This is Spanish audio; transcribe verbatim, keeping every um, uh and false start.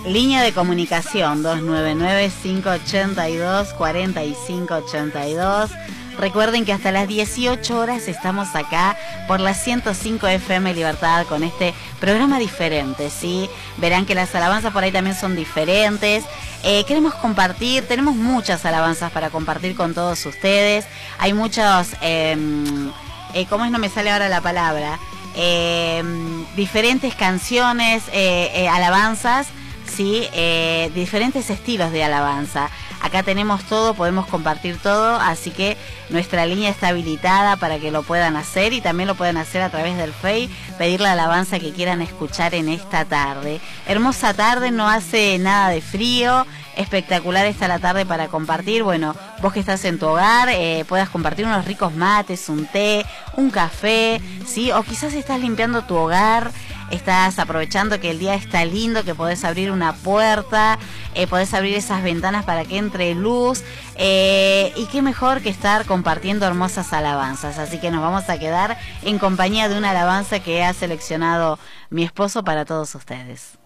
Línea de comunicación dos nueve nueve, cinco ocho dos, cuatro cinco ocho dos. Recuerden que hasta las dieciocho horas estamos acá por la ciento cinco F M Libertad con este programa diferente, ¿sí? Verán que las alabanzas por ahí también son diferentes. Eh, queremos compartir, tenemos muchas alabanzas para compartir con todos ustedes. Hay muchos, eh, eh, ¿cómo es? No me sale ahora la palabra. Eh, diferentes canciones, eh, eh, alabanzas, ¿sí? Eh, diferentes estilos de alabanza. Acá tenemos todo, podemos compartir todo, así que nuestra línea está habilitada para que lo puedan hacer y también lo pueden hacer a través del Face, pedir la alabanza que quieran escuchar en esta tarde. Hermosa tarde, no hace nada de frío, espectacular está la tarde para compartir. Bueno, vos que estás en tu hogar, eh, puedas compartir unos ricos mates, un té, un café, ¿sí? O quizás estás limpiando tu hogar, estás aprovechando que el día está lindo, que podés abrir una puerta, eh, podés abrir esas ventanas para que entre luz, eh, y qué mejor que estar compartiendo hermosas alabanzas. Así que nos vamos a quedar en compañía de una alabanza que ha seleccionado mi esposo para todos ustedes.